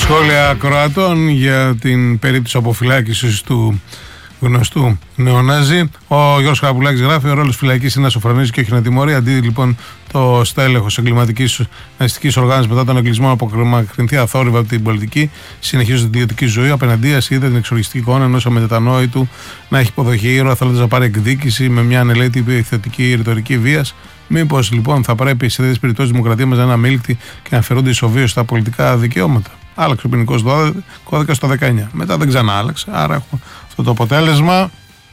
Σχόλια ακροατών για την περίπτωση αποφυλάκησης του γνωστού νεονάζη. Ο Γιώργος Χαραπουλάκης γράφει: ο ρόλος φυλακής είναι να σοφρονίζει και όχι να τιμωρεί. Αντί λοιπόν το στέλεχος εγκληματικής ναζιστικής οργάνωσης μετά τον εγκλισμό να απομακρυνθεί αθόρυβα από την πολιτική, συνεχίζοντας την ιδιωτική ζωή, απέναντίας είδε την εξοργιστική εικόνα ενός αμετανόητου να έχει υποδοχή ήρωα, θέλοντας να πάρει εκδίκηση με μια ανελαίτη επιθετική ρητορική βίας. Μήπως λοιπόν θα πρέπει σε τέτοιες περιπτώσεις η δημοκρατία μας να είναι αμήλικτη και να αφαιρούνται ισοβίως στα πολιτικά δικαιώματα? Άλλαξε ο ποινικός κώδικας το 19. Μετά δεν ξανά άλλαξε. Άρα έχουμε αυτό το αποτέλεσμα.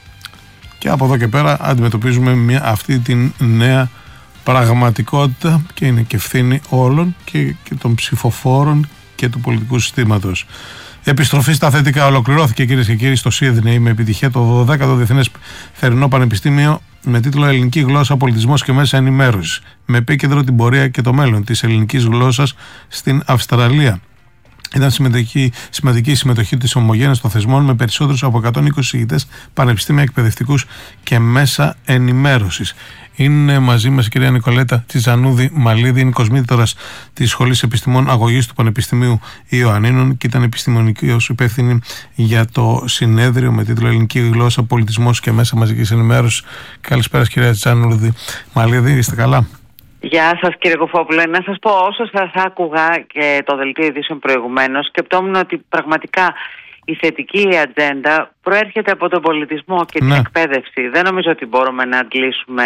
Και από εδώ και πέρα αντιμετωπίζουμε αυτή την νέα πραγματικότητα και είναι και ευθύνη όλων και των ψηφοφόρων και του πολιτικού συστήματος. Επιστροφή στα θετικά ολοκληρώθηκε, κυρίες και κύριοι, στο Σίδνεϊ με επιτυχία το 12ο Διεθνές Θερινό Πανεπιστήμιο με τίτλο Ελληνική Γλώσσα, Πολιτισμός και Μέσα Ενημέρωσης, με επίκεντρο την πορεία και το μέλλον της ελληνικής γλώσσας στην Αυστραλία. Ήταν σημαντική η συμμετοχή της ομογένειας των θεσμών με περισσότερους από 120 ηγητές, πανεπιστήμια, εκπαιδευτικούς και μέσα ενημέρωσης. Είναι μαζί μας η κυρία Νικολέτα Τσιζανούδη Μαλίδη, είναι κοσμήτωρας της Σχολής Επιστημών Αγωγής του Πανεπιστημίου Ιωαννίνων και ήταν επιστημονικός υπεύθυνη για το συνέδριο με τίτλο Ελληνική Γλώσσα, Πολιτισμός και Μέσα Μαζικής Ενημέρωσης. Καλησπέρα κυρία Τσιζανούδη Μαλίδη, είστε καλά? Γεια σας κύριε Κοφόπουλε. Να σας πω, όσο σας άκουγα και το δελτίο ειδήσεων προηγουμένως, σκεπτόμουν ότι πραγματικά η θετική ατζέντα προέρχεται από τον πολιτισμό και την εκπαίδευση. Δεν νομίζω ότι μπορούμε να αντλήσουμε,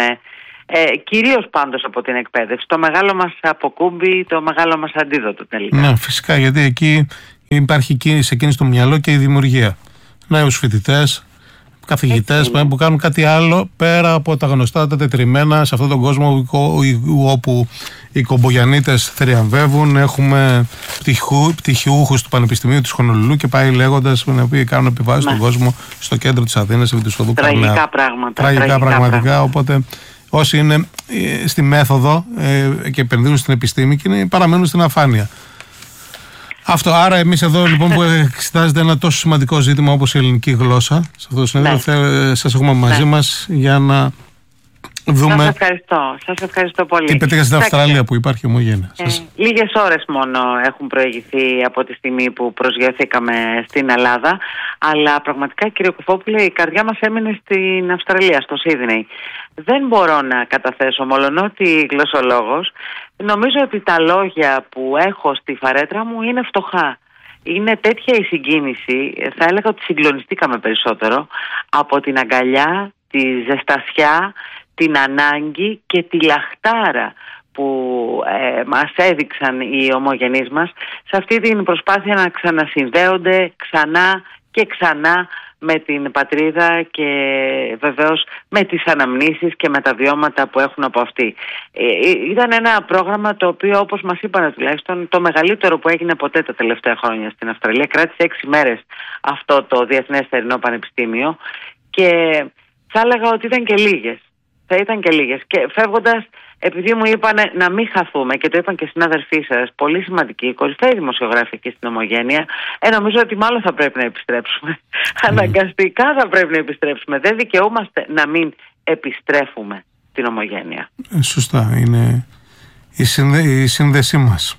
κυρίως πάντως από την εκπαίδευση, το μεγάλο μας αποκούμπι, το μεγάλο μας αντίδοτο τελικά. Ναι, φυσικά, γιατί εκεί υπάρχει σε εκείνη στο μυαλό και η δημιουργία. Νέους φοιτητές, καθηγητές που κάνουν κάτι άλλο πέρα από τα γνωστά, τα τετριμμένα σε αυτόν τον κόσμο όπου οι κομπογιανίτες θριαμβεύουν. Έχουμε πτυχιούχους του Πανεπιστημίου της Χονολουλού και πάει λέγοντας, οι οποίοι κάνουν επιβάσεις στον κόσμο στο κέντρο της Αθήνας επί του Σφοδού Καρναίου. Τραγικά πραγματικά. Οπότε όσοι είναι στη μέθοδο και επενδύουν στην επιστήμη και παραμένουν στην αφάνεια. Αυτό, άρα εμείς εδώ λοιπόν που εξετάζεται ένα τόσο σημαντικό ζήτημα όπως η ελληνική γλώσσα, σε αυτό το συνέδριο σας έχουμε μαζί μας για να δούμε. Σας ευχαριστώ πολύ. Τι πετύχατε στην Αυστραλία που υπάρχει ομογένεια. Λίγες ώρες μόνο έχουν προηγηθεί από τη στιγμή που προσγειωθήκαμε στην Ελλάδα, αλλά πραγματικά κύριε Κοφόπουλε, η καρδιά μας έμεινε στην Αυστραλία, στο Σίδνεϊ. Δεν μπορώ να καταθέσω, μολονότι γλωσσολόγος, νομίζω ότι τα λόγια που έχω στη φαρέτρα μου είναι φτωχά. Είναι τέτοια η συγκίνηση, θα έλεγα ότι συγκλονιστήκαμε περισσότερο από την αγκαλιά, τη ζεστασιά, την ανάγκη και τη λαχτάρα που μας έδειξαν οι ομογενείς μας σε αυτή την προσπάθεια να ξανασυνδέονται ξανά και ξανά με την πατρίδα και βεβαίως με τις αναμνήσεις και με τα βιώματα που έχουν από αυτή. Ήταν ένα πρόγραμμα το οποίο, όπως μας είπαν τουλάχιστον, το μεγαλύτερο που έγινε ποτέ τα τελευταία χρόνια στην Αυστραλία. Κράτησε 6 μέρες αυτό το Διεθνές Θερινό Πανεπιστήμιο και θα έλεγα ότι ήταν και λίγες. Θα ήταν και λίγες. Και φεύγοντας, επειδή μου είπαν να μην χαθούμε, και το είπαν και συνάδελφοί σας, πολύ σημαντικοί, κορυφαίοι δημοσιογράφοι και στην Ομογένεια, νομίζω ότι μάλλον θα πρέπει να επιστρέψουμε. Αναγκαστικά θα πρέπει να επιστρέψουμε. Δεν δικαιούμαστε να μην επιστρέφουμε την Ομογένεια. Σωστά. Είναι η σύνδεσή μας.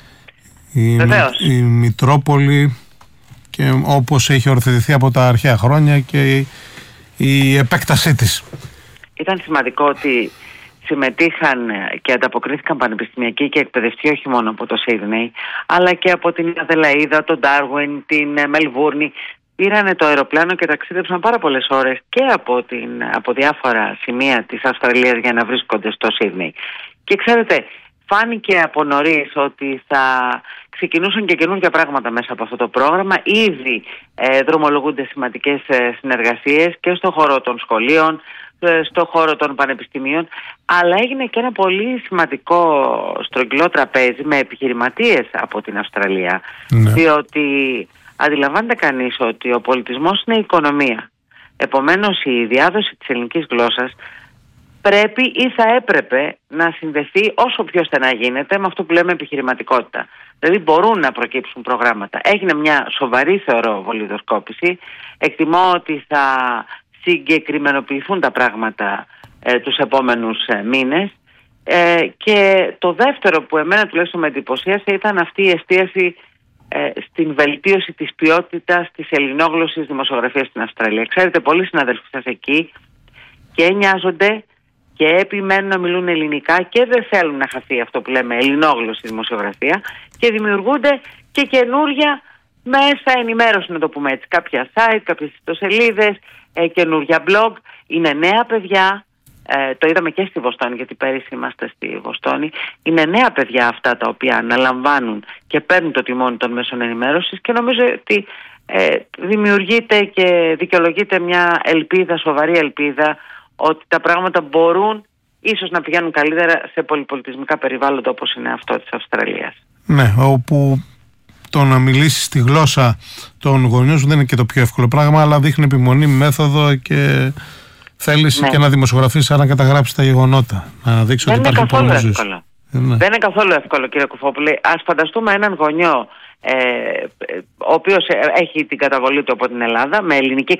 Η Μητρόπολη, και όπως έχει ορθοδηθεί από τα αρχαία χρόνια, και η επέκτασή της. Ήταν σημαντικό ότι συμμετείχαν και ανταποκρίθηκαν πανεπιστημιακοί και εκπαιδευτικοί όχι μόνο από το Σίδνεϊ, αλλά και από την Αδελαΐδα, τον Ντάρουιν, την Μελβούρνη. Πήρανε το αεροπλάνο και ταξίδεψαν πάρα πολλές ώρες και από διάφορα σημεία της Αυστραλίας για να βρίσκονται στο Σίδνεϊ. Και ξέρετε, φάνηκε από νωρίς ότι θα ξεκινούσαν και καινούργια πράγματα μέσα από αυτό το πρόγραμμα. Ήδη δρομολογούνται σημαντικές συνεργασίες και στον χώρο των σχολείων, στον χώρο των πανεπιστημίων, αλλά έγινε και ένα πολύ σημαντικό στρογγυλό τραπέζι με επιχειρηματίες από την Αυστραλία, διότι αντιλαμβάνεται κανείς ότι ο πολιτισμός είναι η οικονομία. Επομένως η διάδοση της ελληνικής γλώσσας πρέπει ή θα έπρεπε να συνδεθεί όσο πιο στενά γίνεται με αυτό που λέμε επιχειρηματικότητα. Δηλαδή μπορούν να προκύψουν προγράμματα. Έγινε μια σοβαρή, θεωρώ, βολιδοσκόπηση. Εκτιμώ ότι θα συγκεκριμενοποιηθούν τα πράγματα τους επόμενους μήνες. Και το δεύτερο που εμένα τουλάχιστον με εντυπωσίασε ήταν αυτή η εστίαση στην βελτίωση της ποιότητας της ελληνόγλωσσης δημοσιογραφίας στην Αυστραλία. Ξέρετε, πολλοί συναδελφοί σας εκεί και νοιάζονται και επιμένουν να μιλούν ελληνικά και δεν θέλουν να χαθεί αυτό που λέμε ελληνόγλωσση δημοσιογραφία, και δημιουργούνται και καινούρια μέσα ενημέρωση, να το πούμε έτσι. Κάποια site, κάποιες ιστοσελίδες, καινούρια blog. Είναι νέα παιδιά. Το είδαμε και στη Βοστόνη, γιατί πέρυσι είμαστε στη Βοστόνη. Είναι νέα παιδιά αυτά τα οποία αναλαμβάνουν και παίρνουν το τιμόνι των μέσων ενημέρωσης, και νομίζω ότι δημιουργείται και δικαιολογείται μια ελπίδα, σοβαρή ελπίδα, ότι τα πράγματα μπορούν ίσως να πηγαίνουν καλύτερα σε πολυπολιτισμικά περιβάλλοντα όπως είναι αυτό της Αυστραλίας. Ναι, όπου το να μιλήσεις τη γλώσσα των γονιών σου δεν είναι και το πιο εύκολο πράγμα, αλλά δείχνει επιμονή, μέθοδο και θέληση, ναι, και να δημοσιογραφείς, να καταγράψεις τα γεγονότα. Να δείξεις ότι υπάρχει πρόβλημα. Δεν είναι καθόλου εύκολο, κύριε Κουφόπουλε. Ας φανταστούμε έναν γονιό ο οποίος έχει την καταβολή του από την Ελλάδα με ελληνική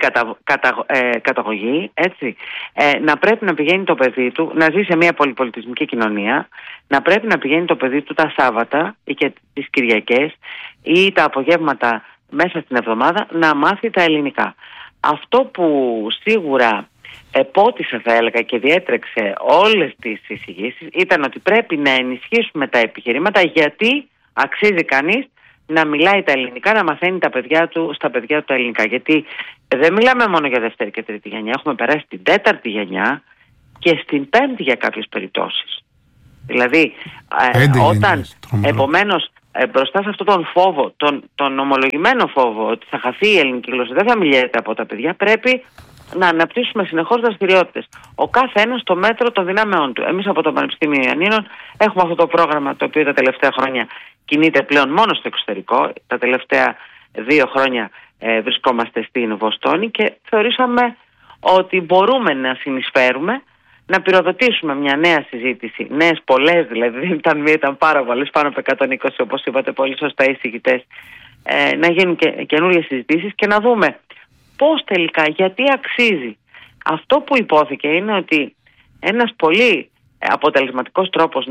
καταγωγή, έτσι, να πρέπει να πηγαίνει το παιδί του, να ζει σε μια πολυπολιτισμική κοινωνία, να πρέπει να πηγαίνει το παιδί του τα Σάββατα ή και τις Κυριακές ή τα απογεύματα μέσα στην εβδομάδα να μάθει τα ελληνικά. Αυτό που σίγουρα επότισε, θα έλεγα, και διέτρεξε όλες τις εισηγήσεις ήταν ότι πρέπει να ενισχύσουμε τα επιχειρήματα γιατί αξίζει κανείς να μιλάει τα ελληνικά, να μαθαίνει στα παιδιά του τα ελληνικά. Γιατί δεν μιλάμε μόνο για δεύτερη και τρίτη γενιά, έχουμε περάσει την τέταρτη γενιά και στην πέμπτη για κάποιες περιπτώσεις. Δηλαδή, όταν επομένως μπροστά σε αυτόν τον φόβο, τον ομολογημένο φόβο ότι θα χαθεί η ελληνική γλώσσα, δεν θα μιλιέται από τα παιδιά, πρέπει να αναπτύσσουμε συνεχώς δραστηριότητες. Ο κάθε ένας στο μέτρο των δυνάμεών του. Εμείς από το Πανεπιστήμιο Ιωαννίνων έχουμε αυτό το πρόγραμμα, το οποίο τα τελευταία χρόνια κινείται πλέον μόνο στο εξωτερικό. Τα τελευταία 2 χρόνια βρισκόμαστε στην Βοστόνη και θεωρήσαμε ότι μπορούμε να συνεισφέρουμε, να πυροδοτήσουμε μια νέα συζήτηση, νέες πολλές δηλαδή, ήταν πάρα πολλές, πάνω από 120 όπως είπατε πολύ σωστά οι εισηγητές, να γίνουν καινούριες συζητήσεις και να δούμε πώς τελικά, γιατί αξίζει. Αυτό που υπόθηκε είναι ότι ένας πολύ αποτελεσματικός τρόπος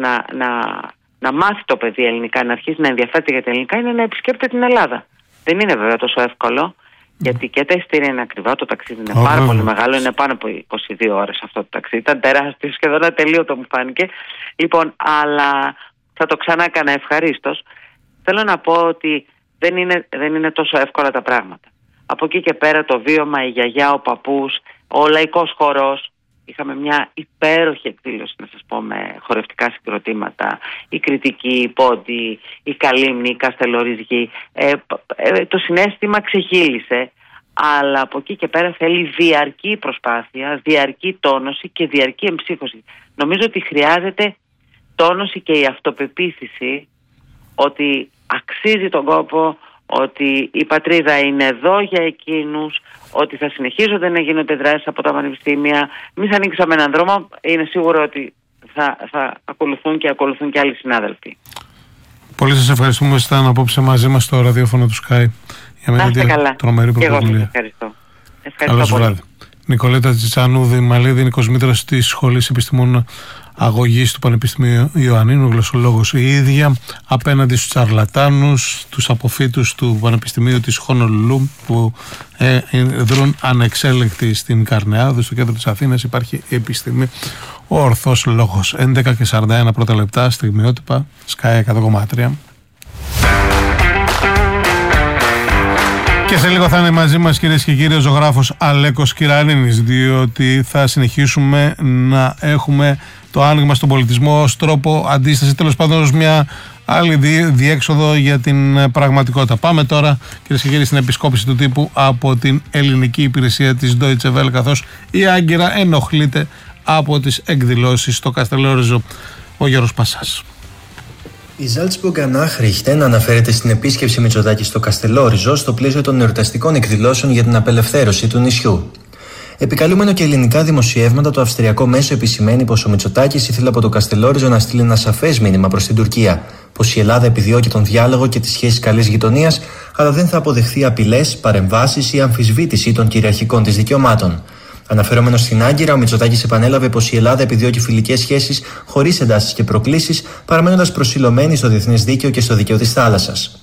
να μάθει το παιδί ελληνικά, να αρχίσει να ενδιαφέρεται για τα ελληνικά, είναι να επισκέπτεται την Ελλάδα. Δεν είναι βέβαια τόσο εύκολο, γιατί και τα εισιτήρια είναι ακριβά, το ταξίδι είναι πάρα πολύ μεγάλο, είναι πάνω από 22 ώρες αυτό το ταξίδι, ήταν τεράστιο, σχεδόν ατελείωτο μου φάνηκε. Λοιπόν, αλλά θα το ξανά έκανα ευχαρίστως. Θέλω να πω ότι δεν είναι τόσο εύκολα τα πράγματα. Από εκεί και πέρα το βίωμα, η γιαγιά, ο παππούς, ο λαϊκός χορός. Είχαμε μια υπέροχη εκδήλωση, να σας πω, με χορευτικά συγκροτήματα, η Κρητική, η Πόντι, η Καλύμνη, η Καστελόριζγη. Το συναίσθημα ξεχύλισε, αλλά από εκεί και πέρα θέλει διαρκή προσπάθεια, διαρκή τόνωση και διαρκή εμψύχωση. Νομίζω ότι χρειάζεται τόνωση και η αυτοπεποίθηση ότι αξίζει τον κόπο, ότι η πατρίδα είναι εδώ για εκείνους, ότι θα συνεχίζονται να γίνονται δράσεις από τα πανεπιστήμια. Εμείς ανοίξαμε έναν δρόμο, είναι σίγουρο ότι θα ακολουθούν και άλλοι συνάδελφοι. Πολύ σας ευχαριστούμε που ήσασταν απόψε μαζί μας στο ραδιόφωνο του Sky. Για μένα είναι τρομερή πρωτοβουλία. Ευχαριστώ. Καλώς βράδυ. Νικολέτα Τσιτσανούδη Μαλίδη, είναι κοσμήτρας της Σχολής Επιστημών Αγωγής του Πανεπιστημίου Ιωαννίνου, γλωσσολόγος η ίδια, απέναντι στους τσαρλατάνους, τους αποφύτους του Πανεπιστημίου της Χονολουλού που δρούν ανεξέλεγκτοι στην Καρνεάδου, στο κέντρο της Αθήνας. Υπάρχει η επιστήμη, ο ορθός λόγος. 11:41 πρώτα λεπτά, στιγμιότυπα, Sky 100,3. Και σε λίγο θα είναι μαζί μας, κυρίες και κύριοι, ο ζωγράφος Αλέκος Κυρανίνης, διότι θα συνεχίσουμε να έχουμε το άνοιγμα στον πολιτισμό ως τρόπο αντίσταση, τέλος πάντων ως μια άλλη διέξοδο για την πραγματικότητα. Πάμε τώρα, κυρίες και κύριοι, στην επισκόπηση του τύπου από την ελληνική υπηρεσία της Deutsche Welle, καθώς η Άγκυρα ενοχλείται από τις εκδηλώσεις στο Καστελόριζο. Ο Γιώργος Πασάς. Η Salzburger Nachrichten αναφέρεται στην επίσκεψη Μητσοτάκη στο Καστελόριζο στο πλαίσιο των εορταστικών εκδηλώσεων για την απελευθέρωση του νησιού. Επικαλούμενο και ελληνικά δημοσιεύματα, το αυστριακό μέσο επισημαίνει πως ο Μητσοτάκης ήθελε από το Καστελόριζο να στείλει ένα σαφές μήνυμα προς την Τουρκία, πως η Ελλάδα επιδιώκει τον διάλογο και τις σχέσεις καλής γειτονίας, αλλά δεν θα αποδεχθεί απειλές, παρεμβάσεις ή αμφισβήτηση των κυριαρχικών της δικαιωμάτων. Αναφερόμενος στην Άγκυρα, ο Μητσοτάκης επανέλαβε πως η Ελλάδα επιδιώκει φιλικές σχέσεις χωρίς εντάσεις και προκλήσεις, παραμένοντας προσιλωμένη στο διεθνές δίκαιο και στο δίκαιο της θάλασσας.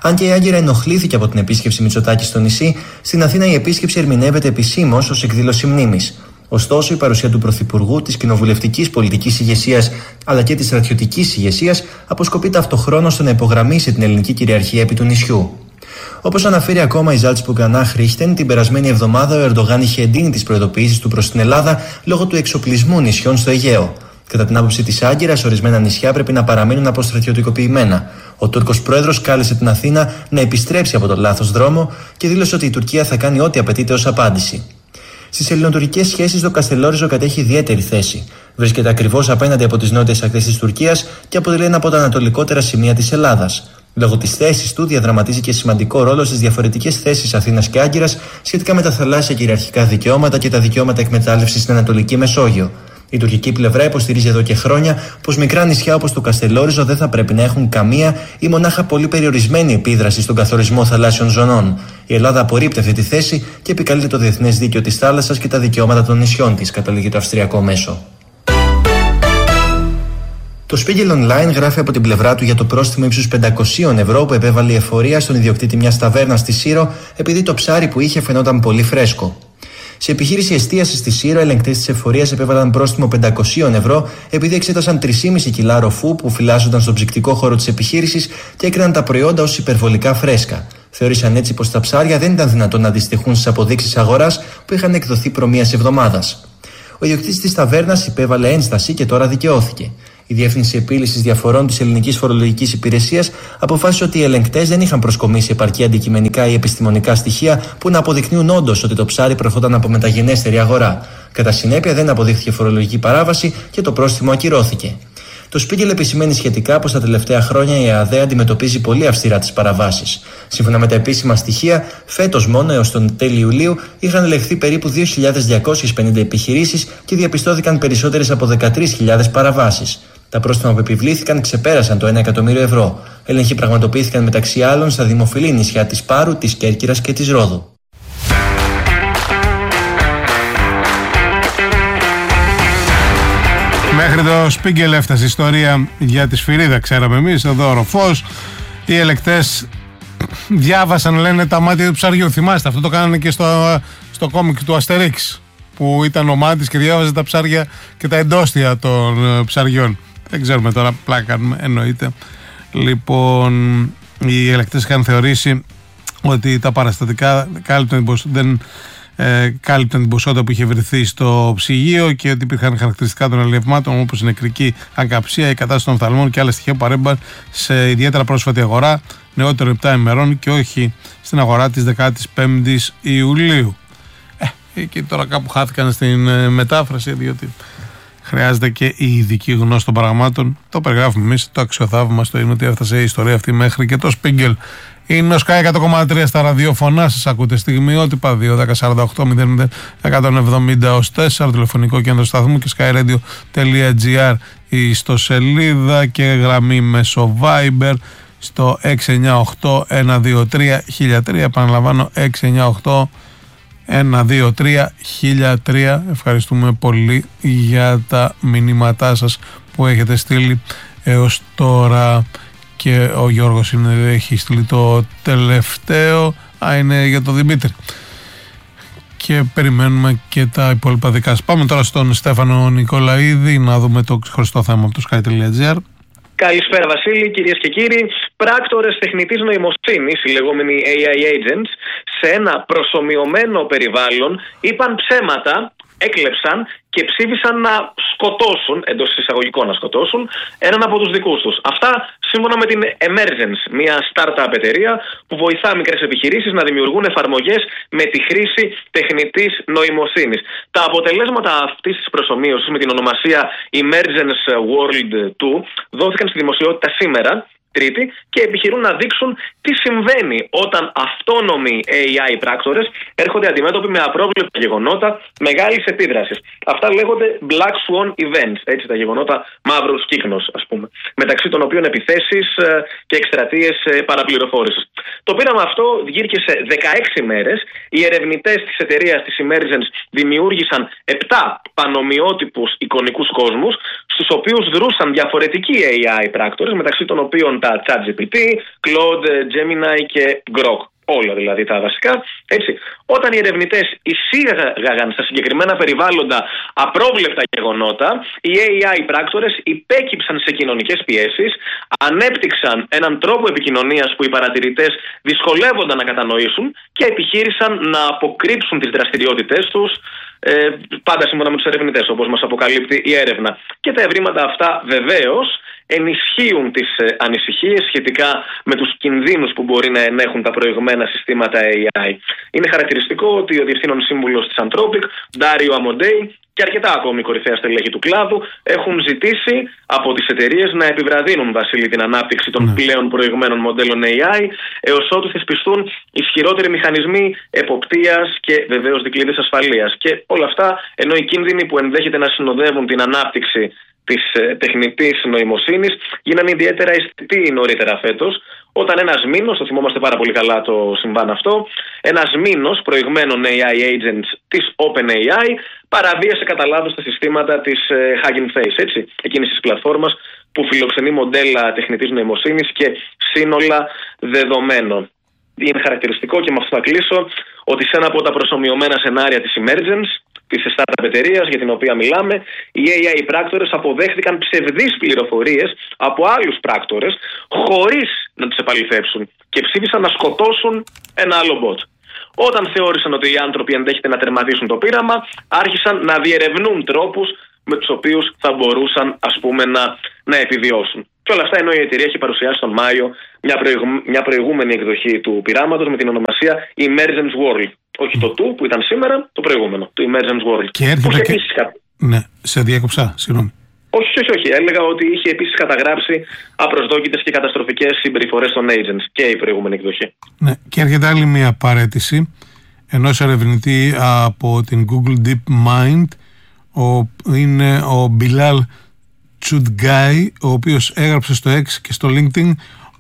Αν και η Άγκυρα ενοχλήθηκε από την επίσκεψη Μητσοτάκη στο νησί, στην Αθήνα η επίσκεψη ερμηνεύεται επισήμως ως εκδήλωση μνήμης. Ωστόσο, η παρουσία του Πρωθυπουργού, της κοινοβουλευτικής πολιτικής ηγεσίας αλλά και της στρατιωτικής ηγεσίας αποσκοπεί ταυτοχρόνως στο να υπογραμμίσει την ελληνική κυριαρχία επί του νησιού. Όπως αναφέρει ακόμα η Salzburger Nachrichten, την περασμένη εβδομάδα ο Ερντογάν είχε εντείνει τις προειδοποιήσεις του προς την Ελλάδα λόγω του εξοπλισμού νησιών στο Αιγαίο. Κατά την άποψη της Άγκυρας, ορισμένα νησιά πρέπει να παραμείνουν αποστρατιωτικοποιημένα. Ο Τούρκος πρόεδρος κάλεσε την Αθήνα να επιστρέψει από τον λάθος δρόμο και δήλωσε ότι η Τουρκία θα κάνει ό,τι απαιτείται ως απάντηση. Στις ελληνοτουρκικές σχέσεις, το Καστελόριζο κατέχει ιδιαίτερη θέση. Βρίσκεται ακριβώς απέναντι από τις νότιες ακτές της Τουρκίας και αποτελεί ένα από τα ανατολικότερα σημεία της Ελλάδας. Λόγω της θέσης του, διαδραματίζει και σημαντικό ρόλο στις διαφορετικές θέσεις Αθήνας και Άγκυρας σχετικά με τα θαλάσσια κυριαρχικά δικαιώματα και τα δικαιώματα εκμετάλλευσης στην Ανατολική Μεσόγειο. Η τουρκική πλευρά υποστηρίζει εδώ και χρόνια πως μικρά νησιά όπως το Καστελόριζο δεν θα πρέπει να έχουν καμία ή μονάχα πολύ περιορισμένη επίδραση στον καθορισμό θαλάσσιων ζωνών. Η Ελλάδα απορρίπτει αυτή τη θέση και επικαλείται το διεθνές δίκαιο της θάλασσας και τα δικαιώματα των νησιών της, καταλήγει το αυστριακό μέσο. Το Spiegel Online γράφει από την πλευρά του για το πρόστιμο ύψους 500 ευρώ που επέβαλε η εφορία στον ιδιοκτήτη μιας ταβέρνας στη Σύρο επειδή το ψάρι που είχε φαινόταν πολύ φρέσκο. Σε επιχείρηση εστίασης στη Σύρο, οι ελεγκτές της εφορίας επέβαλαν πρόστιμο 500 ευρώ επειδή εξέτασαν 3,5 κιλά ροφού που φυλάσσονταν στον ψυκτικό χώρο της επιχείρησης και έκριναν τα προϊόντα ως υπερβολικά φρέσκα. Θεώρησαν έτσι πως τα ψάρια δεν ήταν δυνατόν να αντιστοιχούν στις αποδείξεις αγοράς που είχαν εκδοθεί προ μίας εβδομάδας. Ο ιδιοκτήτης της ταβέρνας υπέβαλε ένσταση και τώρα δικαιώθηκε. Η Διεύθυνση Επίλυσης Διαφορών της Ελληνικής Φορολογικής Υπηρεσίας αποφάσισε ότι οι ελεγκτές δεν είχαν προσκομίσει επαρκή αντικειμενικά ή επιστημονικά στοιχεία που να αποδεικνύουν όντως ότι το ψάρι προερχόταν από μεταγενέστερη αγορά. Κατά συνέπεια, δεν αποδείχθηκε φορολογική παράβαση και το πρόστιμο ακυρώθηκε. Το Spiegel επισημαίνει σχετικά πως τα τελευταία χρόνια η ΕΑΔΕ αντιμετωπίζει πολύ αυστηρά τις παραβάσεις. Σύμφωνα με τα επίσημα στοιχεία, φέτος μόνο έως τον τέλη Ιουλίου είχαν ελεγχθεί περίπου 2.250 επιχειρήσεις και διαπιστώθηκαν περισσότερες από 13.000 παραβάσεις. Τα πρόστιμα που επιβλήθηκαν ξεπέρασαν το 1 εκατομμύριο ευρώ. Έλεγχοι πραγματοποιήθηκαν μεταξύ άλλων στα δημοφιλή νησιά της Πάρου, της Κέρκυρας και της Ρόδου. Μέχρι το Spiegel έφτασε η ιστορία για τη σφυρίδα, ξέραμε εμείς, εδώ οροφός. Οι ελεκτές διάβασαν, λένε, τα μάτια του ψαριού. Θυμάστε, αυτό το κάνανε και στο κόμικ του Αστερίξ, που ήταν ο μάτης και διάβαζε τα ψάρια και τα εντόστια των ψαριών. Δεν ξέρουμε τώρα, πλάκα εννοείται. Λοιπόν, οι ελεκτές είχαν θεωρήσει ότι τα παραστατικά δεν κάλυπταν την ποσότητα που είχε βρεθεί στο ψυγείο και ότι υπήρχαν χαρακτηριστικά των αλλιευμάτων όπως η νεκρική ακαψία, η κατάσταση των οφθαλμών και άλλα στοιχεία που παρέμπαν σε ιδιαίτερα πρόσφατη αγορά νεότερο 7 ημερών και όχι στην αγορά της 15ης Ιουλίου. Και τώρα κάπου χάθηκαν στην μετάφραση, διότι χρειάζεται και η ειδική γνώση των πραγμάτων. Το περιγράφουμε εμείς, το αξιοθαύμαστο είναι ότι έφτασε η ιστορία αυτή μέχρι και το Spiegel. Είναι ο Sky 100,3 στα ραδιοφωνά. Σας ακούτε στιγμιότυπα 2-10-48-0-170-4, τηλεφωνικό κέντρο σταθμού και skyradio.gr η ιστοσελίδα και γραμμή μέσω Viber στο 698-123-1003. Επαναλαμβάνω, 698-123-1003. Ευχαριστούμε πολύ για τα μηνύματά σας που έχετε στείλει έως τώρα. Και ο Γιώργος έχει στείλει το τελευταίο. Είναι για τον Δημήτρη. Και περιμένουμε και τα υπόλοιπα δικά σας. Πάμε τώρα στον Στέφανο Νικολαίδη να δούμε το ξεχωριστό θέμα από το sky.gr. Καλησπέρα Βασίλη, κυρίες και κύριοι. Πράκτορες τεχνητής νοημοσύνης, οι λεγόμενοι AI agents, σε ένα προσομοιωμένο περιβάλλον είπαν ψέματα, έκλεψαν και ψήφισαν να σκοτώσουν, εντός εισαγωγικών να σκοτώσουν, έναν από τους δικούς τους. Αυτά σύμφωνα με την Emergence, μια startup εταιρεία που βοηθά μικρές επιχειρήσεις να δημιουργούν εφαρμογές με τη χρήση τεχνητής νοημοσύνης. Τα αποτελέσματα αυτής της προσομοίωσης με την ονομασία Emergence World 2 δόθηκαν στη δημοσιότητα σήμερα, Τρίτη, και επιχειρούν να δείξουν τι συμβαίνει όταν αυτόνομοι AI πράκτορες έρχονται αντιμέτωποι με απρόβλεπτα γεγονότα μεγάλης επίδρασης. Αυτά λέγονται Black Swan Events, έτσι, τα γεγονότα μαύρος κύκνος, ας πούμε, μεταξύ των οποίων επιθέσεις και εκστρατείες παραπληροφόρησης. Το πείραμα αυτό γύρκε σε 16 μέρες. Οι ερευνητές της εταιρείας της Emergence δημιούργησαν 7 πανομοιότυπους εικονικούς κόσμους, στους οποίους δρούσαν διαφορετικοί AI πράκτορες, μεταξύ των οποίων τα ChatGPT, Claude, Gemini και Grok. Όλα δηλαδή τα βασικά. Έτσι, όταν οι ερευνητές εισήγαγαν στα συγκεκριμένα περιβάλλοντα απρόβλεπτα γεγονότα, οι AI πράκτορες υπέκυψαν σε κοινωνικές πιέσεις, ανέπτυξαν έναν τρόπο επικοινωνίας που οι παρατηρητές δυσκολεύονταν να κατανοήσουν και επιχείρησαν να αποκρύψουν τις δραστηριότητές τους, πάντα σύμφωνα με τους ερευνητές, όπως μας αποκαλύπτει η έρευνα. Και τα ευρήματα αυτά βεβαίως ενισχύουν τις ανησυχίες σχετικά με τους κινδύνους που μπορεί να ενέχουν τα προηγμένα συστήματα AI. Είναι χαρακτηριστικό ότι ο διευθύνων σύμβουλος της Anthropic, Dario Amodei, και αρκετά ακόμη κορυφαία στελέχη του κλάδου έχουν ζητήσει από τις εταιρείες να επιβραδύνουν, Βασίλη, την ανάπτυξη των πλέον προηγμένων μοντέλων AI, έως ότου θεσπιστούν ισχυρότεροι μηχανισμοί εποπτείας και βεβαίως δικλείδες ασφαλείας. Και όλα αυτά ενώ οι κίνδυνοι που ενδέχεται να συνοδεύουν την ανάπτυξη της τεχνητής νοημοσύνης γίνανε ιδιαίτερα αισθητοί νωρίτερα φέτος, όταν ένας μήνος, το θυμόμαστε πάρα πολύ καλά το συμβάν αυτό, ένας μήνος προηγμένων AI agents της OpenAI παραβίασε κατά λάθος τα συστήματα της Hugging Face, έτσι, εκείνης της πλατφόρμας που φιλοξενεί μοντέλα τεχνητής νοημοσύνης και σύνολα δεδομένων. Είναι χαρακτηριστικό, και με αυτό θα κλείσω, ότι σε ένα από τα προσομοιωμένα σενάρια της Emergence, της startup εταιρείας για την οποία μιλάμε, οι AI πράκτορες αποδέχθηκαν ψευδείς πληροφορίες από άλλους πράκτορες χωρίς να τις επαληθεύσουν και ψήφισαν να σκοτώσουν ένα άλλο bot. Όταν θεώρησαν ότι οι άνθρωποι ενδέχεται να τερματίσουν το πείραμα, άρχισαν να διερευνούν τρόπους με τους οποίους θα μπορούσαν, ας πούμε, να επιβιώσουν. Και όλα αυτά ενώ η εταιρεία έχει παρουσιάσει τον Μάιο μια προηγούμενη εκδοχή του πειράματος με την ονομασία Emergence World. Όχι το του που ήταν σήμερα, το προηγούμενο, το Emergence World. Και έρχεται Ναι, σε διέκοψα, συγγνώμη. Όχι. Έλεγα ότι είχε επίσης καταγράψει απροσδόκητες και καταστροφικές συμπεριφορές των agents και η προηγούμενη εκδοχή. Ναι, και έρχεται άλλη μια παραίτηση ενός ερευνητή από την Google DeepMind. Είναι ο Bilal Chudgai, ο οποίος έγραψε στο X και στο LinkedIn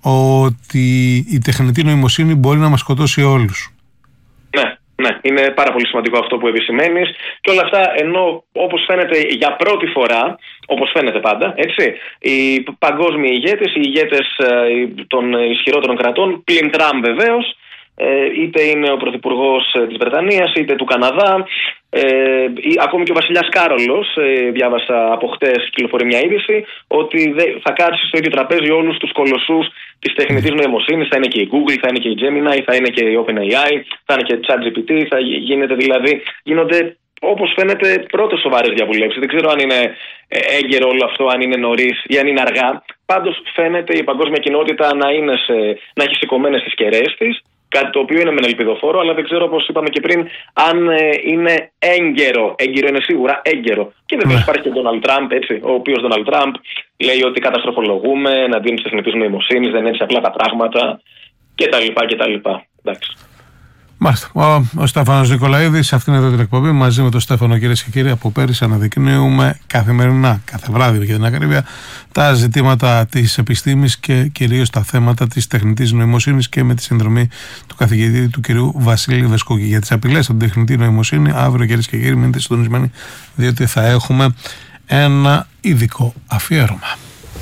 ότι η τεχνητή νοημοσύνη μπορεί να μας σκοτώσει όλους. Ναι, είναι πάρα πολύ σημαντικό αυτό που επισημαίνεις. Και όλα αυτά ενώ, όπως φαίνεται για πρώτη φορά, όπως φαίνεται πάντα, έτσι, οι παγκόσμιοι ηγέτες, οι ηγέτες των ισχυρότερων κρατών, πλην Τραμπ βεβαίως, είτε είναι ο Πρωθυπουργός της Βρετανίας, είτε του Καναδά, ακόμη και ο βασιλιάς Κάρολος, διάβασα από χτες, κυκλοφορεί μια είδηση, ότι θα κάτσει στο ίδιο τραπέζι όλους τους κολοσσούς της τεχνητής νοημοσύνης. Θα είναι και η Google, θα είναι και η Gemini, θα είναι και η OpenAI, θα είναι και η ChatGPT, γίνονται, όπως φαίνεται, πρώτες σοβαρές διαβουλεύσεις. Δεν ξέρω αν είναι έγκαιρο όλο αυτό, αν είναι νωρίς ή αν είναι αργά. Πάντως φαίνεται η παγκόσμια κοινότητα να έχει σηκωμένες τις κεραίες της. Κάτι το οποίο είναι μεν ελπιδοφόρο, αλλά δεν ξέρω, όπως είπαμε και πριν, αν είναι έγκαιρο. Έγκαιρο είναι σίγουρα έγκαιρο. Και βεβαίως υπάρχει και ο Ντόναλντ Τραμπ, έτσι, ο οποίος Ντόναλντ Τραμπ λέει ότι καταστροφολογούμε εναντίον της τεχνητής νοημοσύνης, δεν είναι έτσι απλά τα πράγματα κτλ. Εντάξει. Μάλιστα. Ο Στέφανος Νικολαίδης, σε αυτήν εδώ την εκπομπή, μαζί με τον Στέφανο, κυρίες και κύριοι, από πέρυσι αναδεικνύουμε καθημερινά, κάθε βράδυ για την ακρίβεια, τα ζητήματα της επιστήμης και κυρίως τα θέματα της τεχνητής νοημοσύνης και με τη συνδρομή του καθηγητή του κυρίου Βασίλη Βεσκόκη. Για τις απειλές από την τεχνητή νοημοσύνη, αύριο, κυρίες και κύριοι, μείνετε συντονισμένοι, διότι θα έχουμε ένα ειδικό αφιέρωμα.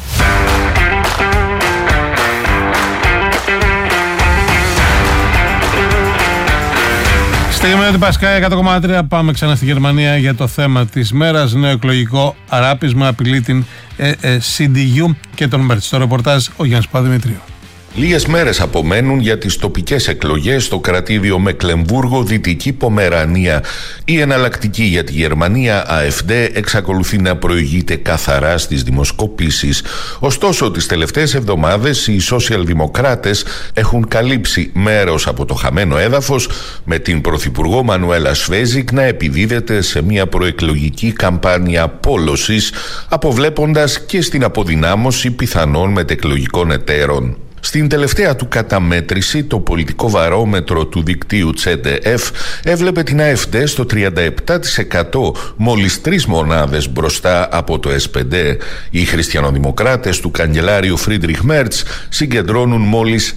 Στη Γερμανία του Πασκάη 100,3. Πάμε ξανά στη Γερμανία για το θέμα της μέρας. Νέο εκλογικό αράπισμα απειλεί την CDU και τον Μέρτς. Στο ρεπορτάζ ο Γιάννης Παπαδημητρίου. Λίγες μέρες απομένουν για τις τοπικές εκλογές στο κρατήδιο Μεκλεμβούργο, Δυτική Πομερανία. Η εναλλακτική για τη Γερμανία, AfD, εξακολουθεί να προηγείται καθαρά στις δημοσκοπήσεις. Ωστόσο, τις τελευταίες εβδομάδες οι σοσιαλδημοκράτες έχουν καλύψει μέρος από το χαμένο έδαφος, με την Πρωθυπουργό Μανουέλα Σβέζικ να επιδίδεται σε μια προεκλογική καμπάνια πόλωσης, αποβλέποντας και στην αποδυνάμωση πιθανών μετεκλογικών εταίρων. Στην τελευταία του καταμέτρηση, το πολιτικό βαρόμετρο του δικτύου ZDF έβλεπε την AfD στο 37%, μόλις 3 μονάδες μπροστά από το S5. Οι χριστιανοδημοκράτες του καγκελάριου Φρίντριχ Μέρτς συγκεντρώνουν μόλις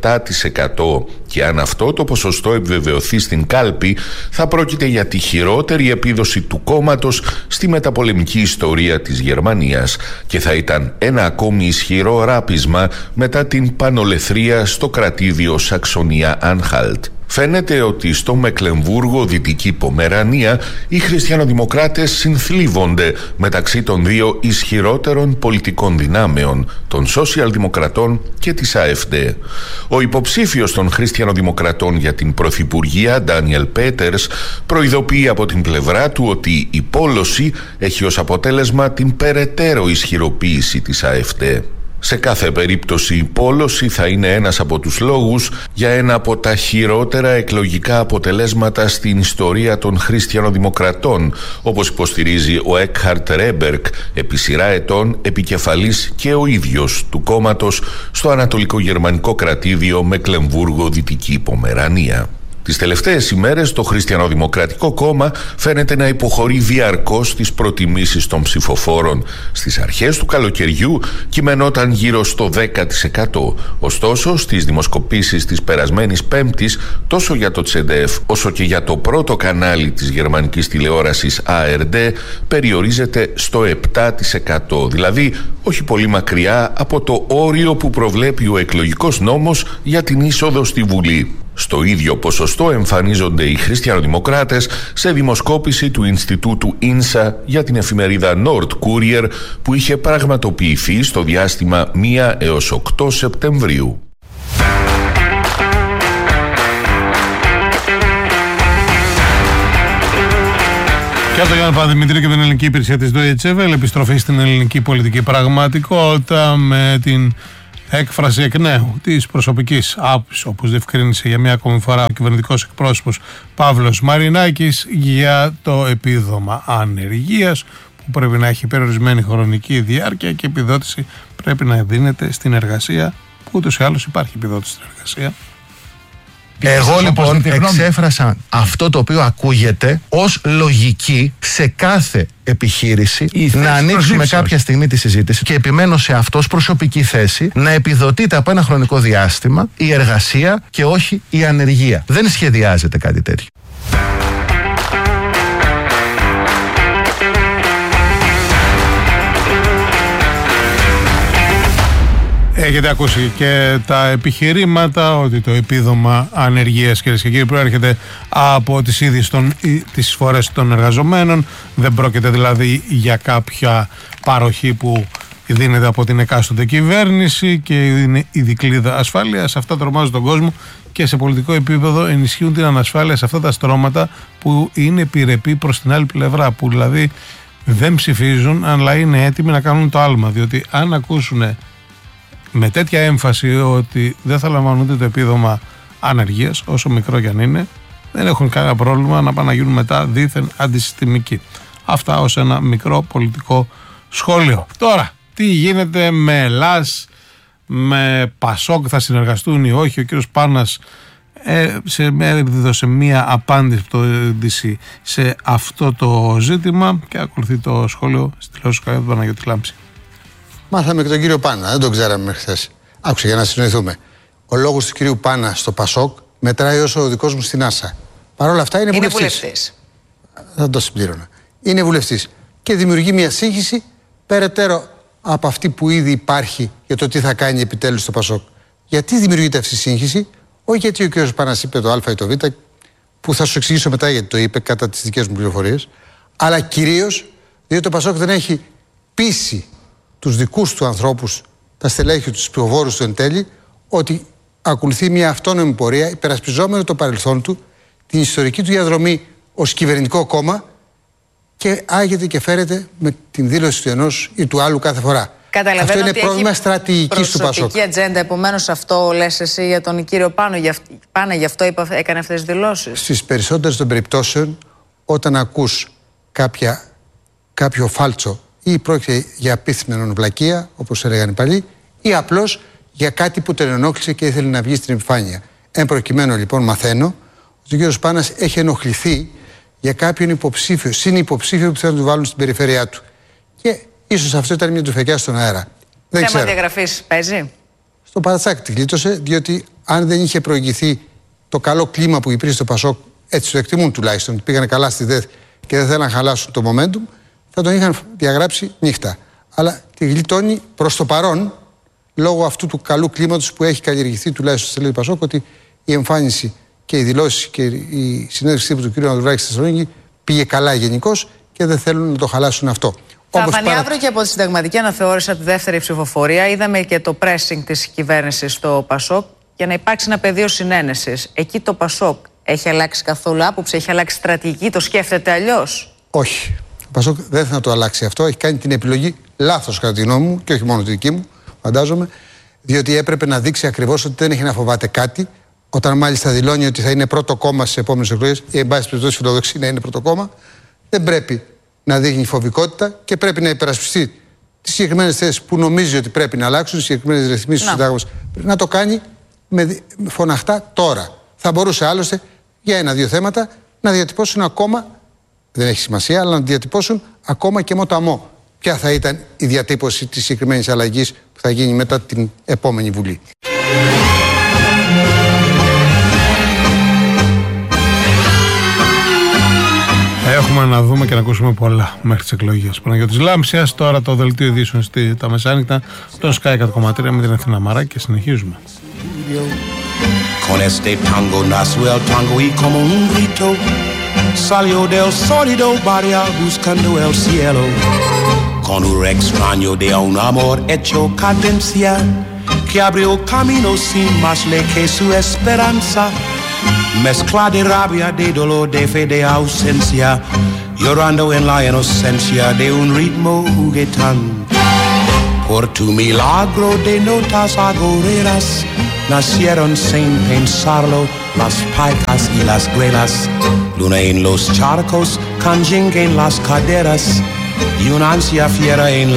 7%. Και αν αυτό το ποσοστό επιβεβαιωθεί στην κάλπη, θα πρόκειται για τη χειρότερη επίδοση του κόμματος στη μεταπολεμική ιστορία της Γερμανίας και θα ήταν ένα ακόμη ισχυρό ράπισμα μετά την πανολεθρία στο κρατήδιο Σαξονία-Άνχαλτ. Φαίνεται ότι στο Μεκλεμβούργο, Δυτική Πομερανία, οι χριστιανοδημοκράτες συνθλίβονται μεταξύ των δύο ισχυρότερων πολιτικών δυνάμεων, των σοσιαλδημοκρατών και της AfD. Ο υποψήφιος των χριστιανοδημοκρατών για την πρωθυπουργία, Ντάνιελ Πέτερς, προειδοποιεί από την πλευρά του ότι η πόλωση έχει ως αποτέλεσμα την περαιτέρω ισχυροποίηση της AfD. Σε κάθε περίπτωση η πόλωση θα είναι ένας από τους λόγους για ένα από τα χειρότερα εκλογικά αποτελέσματα στην ιστορία των χριστιανοδημοκρατών, όπως υποστηρίζει ο Έκχαρτ Ρέμπερκ, επί σειρά ετών επικεφαλής και ο ίδιος του κόμματος στο ανατολικογερμανικό κρατήδιο Μεκλεμβούργο, Δυτική Πομερανία. Τις τελευταίες ημέρες το Χριστιανοδημοκρατικό Κόμμα φαίνεται να υποχωρεί διαρκώς στις προτιμήσεις των ψηφοφόρων. Στις αρχές του καλοκαιριού κειμενόταν γύρω στο 10%. Ωστόσο, στις δημοσκοπήσεις της περασμένης Πέμπτης, τόσο για το ZDF όσο και για το πρώτο κανάλι της γερμανικής τηλεόρασης ARD, περιορίζεται στο 7%. Δηλαδή, όχι πολύ μακριά από το όριο που προβλέπει ο εκλογικός νόμος για την είσοδο στη Βουλή. Στο ίδιο ποσοστό εμφανίζονται οι χριστιανοδημοκράτες σε δημοσκόπηση του Ινστιτούτου Ίνσα για την εφημερίδα Nord Courier που είχε πραγματοποιηθεί στο διάστημα 1 έως 8 Σεπτεμβρίου. Και από τον Γιάννη Παπαδημητρίου και την ελληνική υπηρεσία της Deutsche Welle, επιστροφή στην ελληνική πολιτική πραγματικότητα με την έκφραση εκ νέου της προσωπικής άποψης, όπως διευκρίνησε για μια ακόμη φορά ο κυβερνητικός εκπρόσωπος Παύλος Μαρινάκης, για το επίδομα ανεργίας που πρέπει να έχει περιορισμένη χρονική διάρκεια και επιδότηση πρέπει να δίνεται στην εργασία, που ούτως ή άλλως υπάρχει επιδότηση στην εργασία. Εγώ λοιπόν εξέφρασα αυτό το οποίο ακούγεται ως λογική σε κάθε επιχείρηση να ανοίξουμε κάποια στιγμή τη συζήτηση και επιμένω σε αυτό ως προσωπική θέση να επιδοτείται από ένα χρονικό διάστημα η εργασία και όχι η ανεργία. Δεν σχεδιάζεται κάτι τέτοιο. Έχετε ακούσει και τα επιχειρήματα ότι το επίδομα ανεργίας, κυρίες και κύριοι, προέρχεται από τις ίδιες τις εισφορές των εργαζομένων. Δεν πρόκειται δηλαδή για κάποια παροχή που δίνεται από την εκάστοτε κυβέρνηση και είναι η δικλείδα ασφάλειας. Αυτά τρομάζουν τον κόσμο και σε πολιτικό επίπεδο ενισχύουν την ανασφάλεια σε αυτά τα στρώματα που είναι επιρρεπή προς την άλλη πλευρά, που δηλαδή δεν ψηφίζουν αλλά είναι έτοιμοι να κάνουν το άλμα, διότι αν ακούσουν με τέτοια έμφαση ότι δεν θα λαμβάνουν ούτε το επίδομα ανεργίας, όσο μικρό κι αν είναι, δεν έχουν κανένα πρόβλημα να πάνε να γίνουν μετά δήθεν αντισυστημικοί. Αυτά ως ένα μικρό πολιτικό σχόλιο. Τώρα, τι γίνεται με ΕΛΑΣ, με ΠΑΣΟΚ, θα συνεργαστούν ή όχι? Ο κύριος Πάνας έδωσε μία απάντηση σε αυτό το ζήτημα και ακολουθεί το σχόλιο στη τηλεόραση του Παναγιώτη Λάμψη. Μάθαμε και τον κύριο Πάνα, δεν τον ξέραμε μέχρι χθες. Άκουσα για να συνοηθούμε. Ο λόγος του κυρίου Πάνα στο ΠΑΣΟΚ μετράει όσο ο δικός μου στην Άσα. Παρ' όλα αυτά είναι βουλευτής. Δεν το συμπλήρωνα. Είναι βουλευτής. Και δημιουργεί μια σύγχυση περαιτέρω από αυτή που ήδη υπάρχει για το τι θα κάνει επιτέλους στο ΠΑΣΟΚ. Γιατί δημιουργείται αυτή η σύγχυση? Όχι γιατί ο κύριος Πάνας είπε το Α ή το Β, που θα σου εξηγήσω μετά γιατί το είπε κατά τις δικές μου πληροφορίες, αλλά κυρίως διότι το ΠΑΣΟΚ δεν έχει πείσει τους δικούς του ανθρώπους, τα στελέχη του, τους ψηφοφόρους του εν τέλει, ότι ακολουθεί μια αυτόνομη πορεία υπερασπιζόμενο το παρελθόν του, την ιστορική του διαδρομή ως κυβερνητικό κόμμα και άγεται και φέρεται με την δήλωση του ενός ή του άλλου κάθε φορά. Αυτό είναι πρόβλημα στρατηγικής του ΠΑΣΟΚ. Προσωπική ατζέντα, επομένως αυτό λες εσύ για τον κύριο Πάνο, γι' αυτό έκανε αυτές τις δηλώσεις. Στις περισσότερες των περιπτώσεων, όταν ακούς κάποιο φάλτσο ή πρόκειται για απίθμενον βλακεία, όπως έλεγαν οι παλιοί, ή απλώς για κάτι που τον ενόχλησε και ήθελε να βγει στην επιφάνεια. Εν προκειμένου λοιπόν μαθαίνω ότι ο κύριος Πάνας έχει ενοχληθεί για κάποιον υποψήφιο, συνυποψήφιο που θέλουν να του βάλουν στην περιφέρειά του. Και ίσως αυτό ήταν μια τουφεκιά στον αέρα. Δεν θέμα διαγραφής παίζει? Στο παρατσάκι τη γλίτωσε, διότι αν δεν είχε προηγηθεί το καλό κλίμα που υπήρχε στο Πασόκ, έτσι το εκτιμούν τουλάχιστον, πήγανε καλά στη ΔΕΘ και δεν θέλαν να χαλάσουν το momentum, θα τον είχαν διαγράψει νύχτα. Αλλά τη γλιτώνει προς το παρόν, λόγω αυτού του καλού κλίματος που έχει καλλιεργηθεί τουλάχιστον στη σελίδα Πασόκ, ότι η εμφάνιση και οι δηλώσεις και η συνέντευξη του κ. Ανδρουλάκη στη Θεσσαλονίκη πήγε καλά γενικώς και δεν θέλουν να το χαλάσουν αυτό. Θα φανεί αύριο και από τη συνταγματική αναθεώρηση από τη δεύτερη ψηφοφορία. Είδαμε και το pressing της κυβέρνησης στο Πασόκ για να υπάρξει ένα πεδίο συνένεσης. Εκεί το Πασόκ έχει αλλάξει καθόλου άποψη, έχει αλλάξει στρατηγική, το σκέφτεται αλλιώς? Όχι. Το Πασόκ δεν θα το αλλάξει αυτό. Έχει κάνει την επιλογή λάθος κατά τη γνώμη μου και όχι μόνο τη δική μου, φαντάζομαι, διότι έπρεπε να δείξει ακριβώς ότι δεν έχει να φοβάται κάτι. Όταν μάλιστα δηλώνει ότι θα είναι πρώτο κόμμα στις επόμενες εκλογές, ή εν πάση περιπτώσει φιλοδοξεί να είναι πρώτο κόμμα, δεν πρέπει να δείχνει φοβικότητα και πρέπει να υπερασπιστεί τις συγκεκριμένες θέσεις που νομίζει ότι πρέπει να αλλάξουν, τις συγκεκριμένες ρυθμίσεις του συντάγματος. Να το κάνει με φωναχτά τώρα. Θα μπορούσε άλλωστε για ένα-δύο θέματα να διατυπώσουν ακόμα, δεν έχει σημασία, αλλά να διατυπώσουν ακόμα και μοταμό. Ποια θα ήταν η διατύπωση της συγκεκριμένης αλλαγής που θα γίνει μετά την επόμενη Βουλή. Έχουμε να δούμε και να ακούσουμε πολλά μέχρι τις εκλογές. Παναγιώτης Λάμψιας, τώρα το δελτίο ειδήσεων τα μεσάνυχτα, το Sky 100,3 με την Αθήνα Μαρά και συνεχίζουμε. Con este tango nació el tango y como un grito salió del sólido barrio buscando el cielo con un extraño de un amor hecho cadencia que abrió camino sin más ley que su esperanza, mezcla de rabia, de dolor, de fe, de ausencia, llorando en la inocencia de un ritmo juguetón. Por tu milagro de notas agoreras nacieron sin pensarlo las paicas y las grelas, luna en los charcos, canjing en las caderas y una ansia fiera en